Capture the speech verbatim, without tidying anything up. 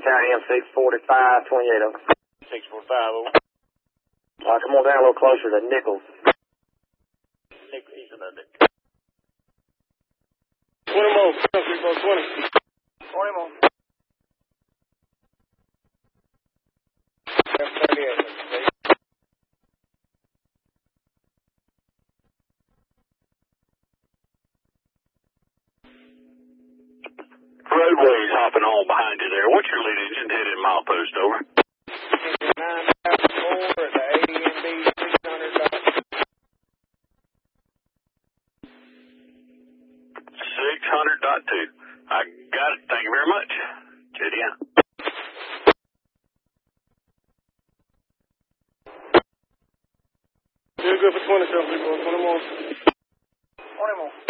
County M six forty-five twenty-eight over. six forty-five over. Uh, come on down a little closer to Nichols. Nichols, he's in there. twenty more, three four twenty. twenty more. Roadway's hopping on behind you there. What's your lead engine headed milepost over? nine thousand four at the A M B six hundred. six hundred dot two. I got it. Thank you very much. Jetty out. You're good for twenty, so twenty more. twenty more.